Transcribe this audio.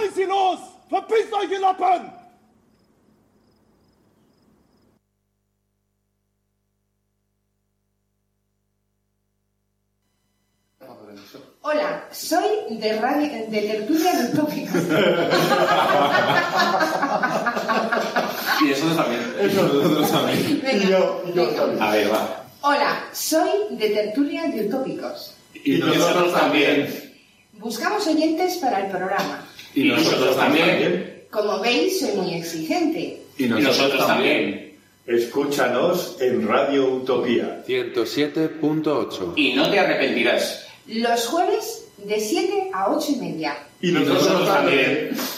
ist hier los? Verpisst euch, ihr Lappen! Hola, soy de Tertulia Utópicos. Y eso también. Nosotros también. Venga, Y yo también. A ver, va. Hola, soy de Tertulia de Utópicos. Y nosotros también. Buscamos oyentes para el programa. Y nosotros también. Como veis, soy muy exigente. Y nosotros también. Escúchanos en Radio Utopía 107.8. Y no te arrepentirás. Los jueves de 7 a 8:30. y nosotros también.